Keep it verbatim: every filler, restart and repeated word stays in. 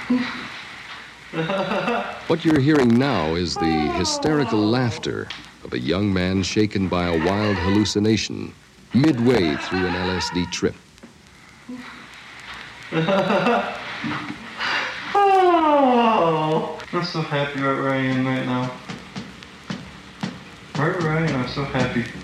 What you're hearing now is the hysterical laughter of a young man shaken by a wild hallucination midway through an L S D trip. Oh, I'm so happy right where I am right now. Right where I am, I'm so happy.